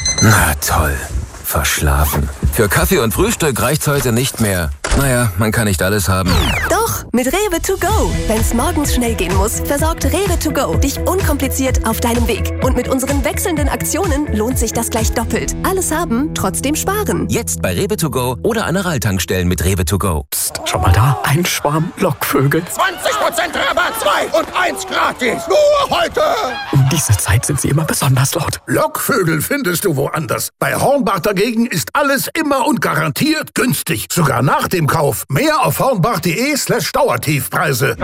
Na toll. Verschlafen. Für Kaffee und Frühstück reicht's heute nicht mehr. Naja, man kann nicht alles haben. Doch, mit Rewe to go. Wenn's morgens schnell gehen muss, versorgt Rewe to go dich unkompliziert auf deinem Weg. Und mit unseren wechselnden Aktionen lohnt sich das gleich doppelt. Alles haben, trotzdem sparen. Jetzt bei Rewe to go oder an Aral-Tankstellen mit Rewe to go. Psst, schau mal da, ein Schwarm Lockvögel. 20% Rabatt, 2 und 1 gratis. Nur heute. Um diese Zeit sind sie immer besonders laut. Lockvögel findest du woanders. Bei Hornbach dagegen ist alles immer und garantiert günstig. Sogar nach dem Kauf. Mehr auf hornbach.de/Dauertiefpreise.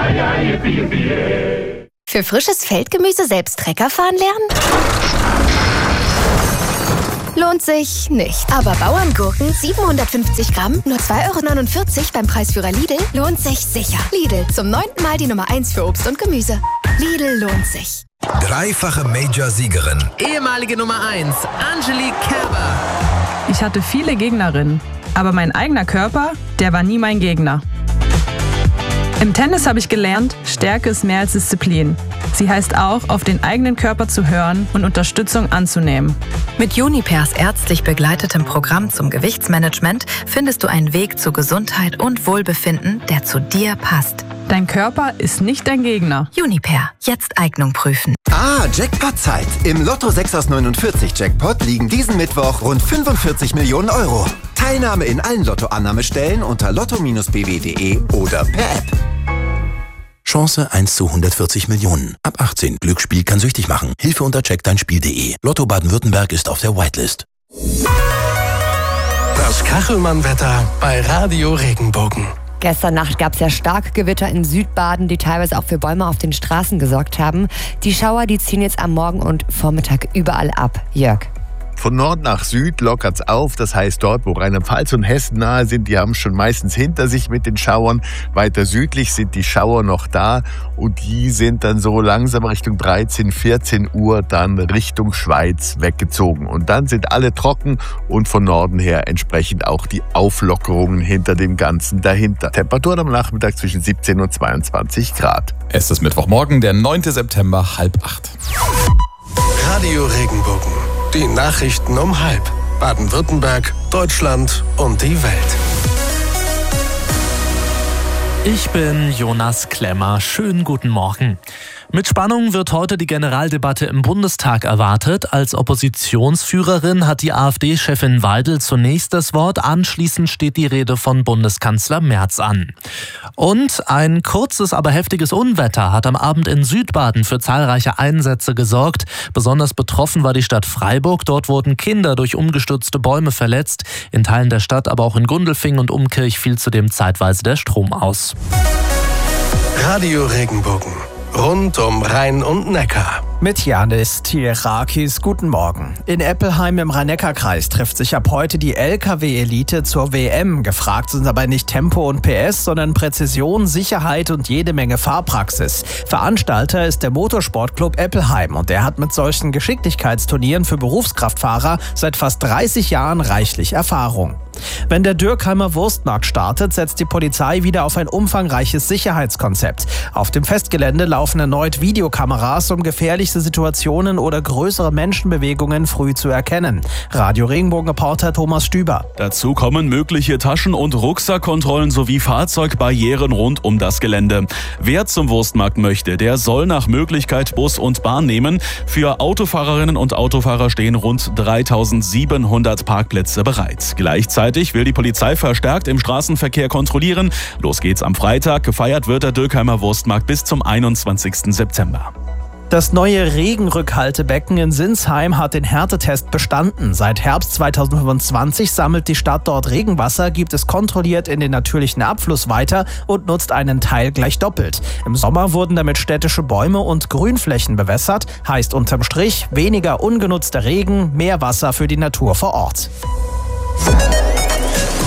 Für frisches Feldgemüse selbst Trecker fahren lernen? Lohnt sich nicht. Aber Bauerngurken 750 Gramm, nur 2,49 € beim Preisführer Lidl, lohnt sich sicher. Lidl, zum 9. Mal die Nummer 1 für Obst und Gemüse. Lidl lohnt sich. Dreifache Major-Siegerin. Ehemalige Nummer 1, Angelique Kerber. Ich hatte viele Gegnerinnen, aber mein eigener Körper, der war nie mein Gegner. Im Tennis habe ich gelernt, Stärke ist mehr als Disziplin. Sie heißt auch, auf den eigenen Körper zu hören und Unterstützung anzunehmen. Mit Junipers ärztlich begleitetem Programm zum Gewichtsmanagement findest du einen Weg zu Gesundheit und Wohlbefinden, der zu dir passt. Dein Körper ist nicht dein Gegner. Juniper, jetzt Eignung prüfen. Jackpot-Zeit. Im Lotto 6 aus 49 Jackpot liegen diesen Mittwoch rund 45 Millionen €. Teilnahme in allen Lottoannahmestellen unter lotto-bw.de oder per App. Chance 1 zu 140 Millionen. Ab 18. Glücksspiel kann süchtig machen. Hilfe unter checkdeinspiel.de. Lotto Baden-Württemberg ist auf der Whitelist. Das Kachelmann-Wetter bei Radio Regenbogen. Gestern Nacht gab es ja Starkgewitter in Südbaden, die teilweise auch für Bäume auf den Straßen gesorgt haben. Die Schauer, die ziehen jetzt am Morgen und Vormittag überall ab. Jörg. Von Nord nach Süd lockert's auf. Das heißt, dort, wo Rheinland-Pfalz und Hessen nahe sind, die haben schon meistens hinter sich mit den Schauern. Weiter südlich sind die Schauer noch da und die sind dann so langsam Richtung 13, 14 Uhr dann Richtung Schweiz weggezogen. Und dann sind alle trocken und von Norden her entsprechend auch die Auflockerungen hinter dem Ganzen dahinter. Temperaturen am Nachmittag zwischen 17 und 22 Grad. Es ist Mittwochmorgen, der 9. September, 7:30. Radio Regenbogen. Die Nachrichten um 7:30. Baden-Württemberg, Deutschland und die Welt. Ich bin Jonas Klemmer. Schönen guten Morgen. Mit Spannung wird heute die Generaldebatte im Bundestag erwartet. Als Oppositionsführerin hat die AfD-Chefin Weidel zunächst das Wort. Anschließend steht die Rede von Bundeskanzler Merz an. Und ein kurzes, aber heftiges Unwetter hat am Abend in Südbaden für zahlreiche Einsätze gesorgt. Besonders betroffen war die Stadt Freiburg. Dort wurden Kinder durch umgestürzte Bäume verletzt. In Teilen der Stadt, aber auch in Gundelfing und Umkirch fiel zudem zeitweise der Strom aus. Radio Regenbogen. Rund um Rhein und Neckar. Mit Janis Tierakis, guten Morgen. In Eppelheim im Rhein-Neckar-Kreis trifft sich ab heute die LKW-Elite zur WM. Gefragt sind dabei nicht Tempo und PS, sondern Präzision, Sicherheit und jede Menge Fahrpraxis. Veranstalter ist der Motorsportclub Eppelheim und der hat mit solchen Geschicklichkeitsturnieren für Berufskraftfahrer seit fast 30 Jahren reichlich Erfahrung. Wenn der Dürkheimer Wurstmarkt startet, setzt die Polizei wieder auf ein umfangreiches Sicherheitskonzept. Auf dem Festgelände laufen erneut Videokameras, um gefährliche Situationen oder größere Menschenbewegungen früh zu erkennen. Radio Regenbogen-Reporter Thomas Stüber. Dazu kommen mögliche Taschen- und Rucksackkontrollen sowie Fahrzeugbarrieren rund um das Gelände. Wer zum Wurstmarkt möchte, der soll nach Möglichkeit Bus und Bahn nehmen. Für Autofahrerinnen und Autofahrer stehen rund 3.700 Parkplätze bereit. Gleichzeitig will die Polizei verstärkt im Straßenverkehr kontrollieren. Los geht's am Freitag. Gefeiert wird der Dürkheimer Wurstmarkt bis zum 21. September. Das neue Regenrückhaltebecken in Sinsheim hat den Härtetest bestanden. Seit Herbst 2025 sammelt die Stadt dort Regenwasser, gibt es kontrolliert in den natürlichen Abfluss weiter und nutzt einen Teil gleich doppelt. Im Sommer wurden damit städtische Bäume und Grünflächen bewässert. Heißt unterm Strich weniger ungenutzter Regen, mehr Wasser für die Natur vor Ort.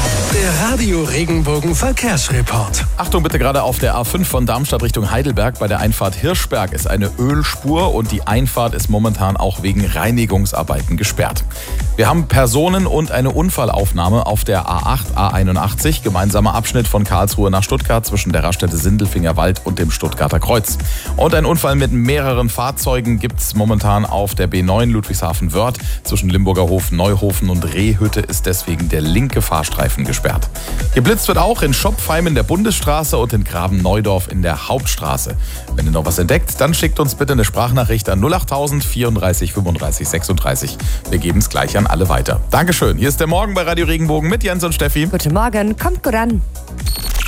Der Radio Regenbogen Verkehrsreport. Achtung bitte, gerade auf der A5 von Darmstadt Richtung Heidelberg bei der Einfahrt Hirschberg ist eine Ölspur und die Einfahrt ist momentan auch wegen Reinigungsarbeiten gesperrt. Wir haben Personen- und eine Unfallaufnahme auf der A8, A81, gemeinsamer Abschnitt von Karlsruhe nach Stuttgart zwischen der Raststätte Sindelfingerwald und dem Stuttgarter Kreuz. Und ein Unfall mit mehreren Fahrzeugen gibt es momentan auf der B9 Ludwigshafen-Wörth. Zwischen Limburger Hof, Neuhofen und Rehhütte ist deswegen der linke Fahrstreifen gesperrt. Geblitzt wird auch in Schopfheim in der Bundesstraße und in Graben-Neudorf in der Hauptstraße. Wenn ihr noch was entdeckt, dann schickt uns bitte eine Sprachnachricht an 08000 34 35 36. Wir geben es gleich an alle weiter. Dankeschön. Hier ist der Morgen bei Radio Regenbogen mit Jens und Steffi. Guten Morgen, kommt gut an.